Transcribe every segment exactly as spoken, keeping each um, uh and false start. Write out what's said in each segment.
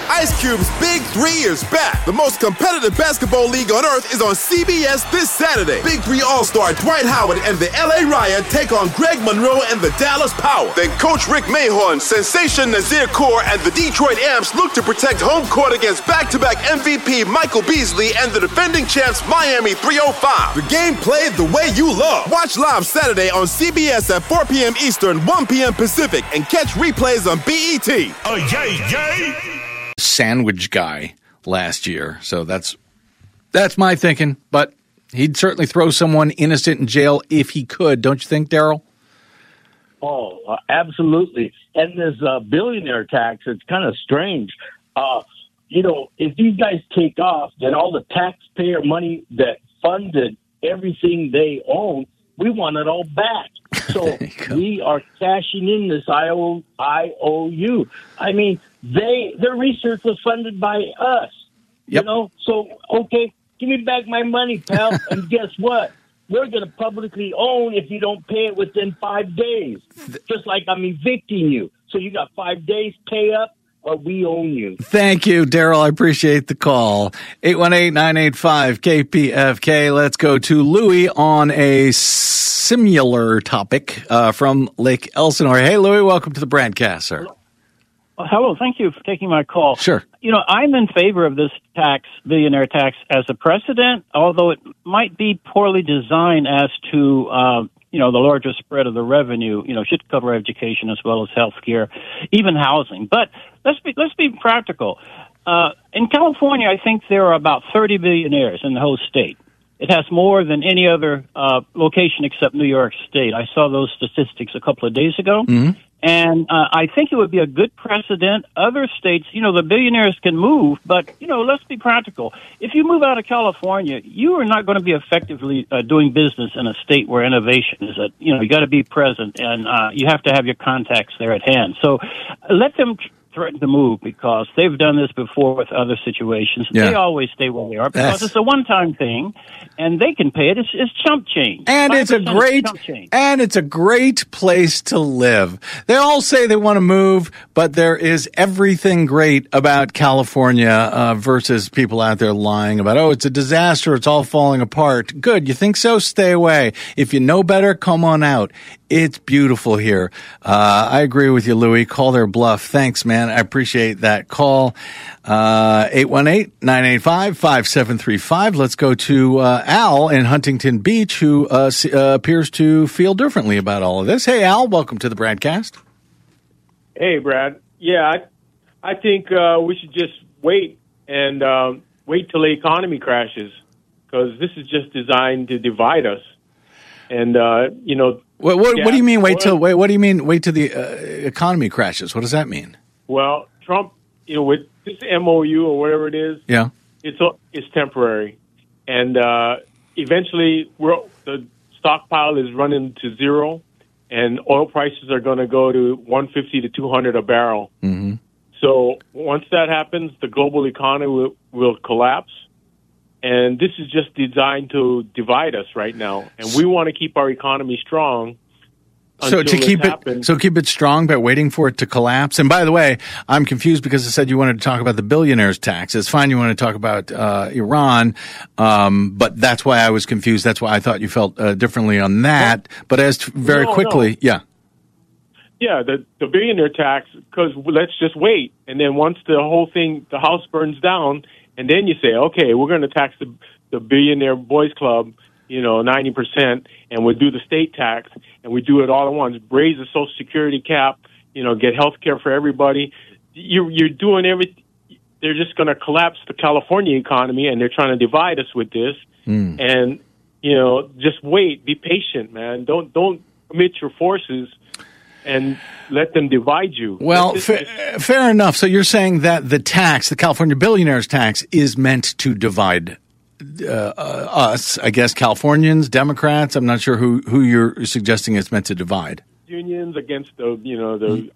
Ice Cube's Big Three is back. The most competitive basketball league on earth is on C B S this Saturday. Big Three All-Star Dwight Howard and the L A Riot take on Greg Monroe and the Dallas Power. Then Coach Rick Mahorn, Sensation Nazir Kaur, and the Detroit Amps look to protect home court against back-to-back M V P Michael Beasley and the defending champs Miami three oh five. The game played the way you love. Watch live Saturday on C B S at four p.m. Eastern, one p.m. Pacific, and catch replays on B E T. Oh, yay, yay! Sandwich guy last year. So that's that's my thinking. But he'd certainly throw someone innocent in jail if he could. Don't you think, Daryl? Oh, uh, absolutely. And this uh, billionaire tax, it's kind of strange. Uh, you know, if these guys take off, then all the taxpayer money that funded everything they own, we want it all back. So we are cashing in this I O U. I mean, they their research was funded by us. Yep. You know, so okay, give me back my money, pal. And guess what? We're going to publicly own if you don't pay it within five days. Just like I'm evicting you. So you got five days, pay up, or we own you. Thank you, Daryl. I appreciate the call. eight one eight, nine eight five, K P F K. Let's go to Louie on a similar topic uh, from Lake Elsinore. Hey, Louie, welcome to the broadcast, sir. Well, hello. Thank you for taking my call. Sure. You know, I'm in favor of this tax, billionaire tax, as a precedent, although it might be poorly designed as to, uh, you know, the larger spread of the revenue. You know, should cover education as well as health care, even housing. But let's be let's be practical. Uh, in California, I think there are about thirty billionaires in the whole state. It has more than any other uh, location except New York State. I saw those statistics a couple of days ago. Mm-hmm. And uh, I think it would be a good precedent. Other states, you know, the billionaires can move, but, you know, let's be practical. If you move out of California, you are not going to be effectively uh, doing business in a state where innovation is, a, you know, you got to be present, and uh, you have to have your contacts there at hand. So uh, let them threaten to move, because they've done this before with other situations. Yeah. They always stay where they are because That's... it's a one-time thing, and they can pay it. It's, it's chump change. And it's a great, and it's a great place to live. They all say they want to move, but there is everything great about California uh, versus people out there lying about, oh, it's a disaster, it's all falling apart. Good, you think so? Stay away. If you know better, come on out. It's beautiful here. Uh, I agree with you, Louie. Call their bluff. Thanks, man. I appreciate that call. Uh, eight one eight, nine eight five, five seven three five. Let's go to uh, Al in Huntington Beach, who uh, uh, appears to feel differently about all of this. Hey, Al, welcome to the broadcast. Hey, Brad. Yeah, I, I think uh, we should just wait and um, wait till the economy crashes, because this is just designed to divide us. And, uh, you know... What, what, gas, what do you mean wait oil, till wait? What do you mean wait till the uh, economy crashes? What does that mean? Well, Trump, you know, with this M O U or whatever it is, yeah, it's it's temporary, and uh, eventually, we're, the stockpile is running to zero, and oil prices are going to go to one fifty to two hundred a barrel. Mm-hmm. So once that happens, the global economy will, will collapse. And this is just designed to divide us right now, and we want to keep our economy strong. So to keep happens. it, so keep it strong by waiting for it to collapse. And by the way, I'm confused because it said you wanted to talk about the billionaires' tax. It's fine, you want to talk about uh, Iran, um, but that's why I was confused. That's why I thought you felt uh, differently on that. Well, but as t- very no, quickly, no. yeah, yeah, the the billionaire tax. Because let's just wait, and then once the whole thing, the house burns down. And then you say, okay, we're going to tax the, the billionaire boys club, you know, ninety percent, and we'll do the state tax, and we do it all at once. Raise the Social Security cap, you know, get health care for everybody. You're, you're doing everything. They're just going to collapse the California economy, and they're trying to divide us with this. Mm. And, you know, just wait. Be patient, man. Don't don't commit your forces and let them divide you. Well, just, fa- just, fair enough. So you're saying that the tax, the California billionaires tax, is meant to divide uh, uh, us, I guess, Californians, Democrats. I'm not sure who, who you're suggesting it's meant to divide. Unions against the, you know, the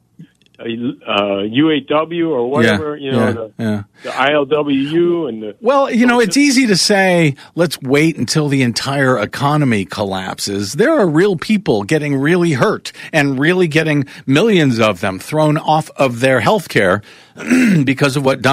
uh, U A W or whatever, yeah, you know, yeah, the, yeah. the I L W U and the... Well, you know, it's easy to say, let's wait until the entire economy collapses. There are real people getting really hurt and really getting millions of them thrown off of their health care because of what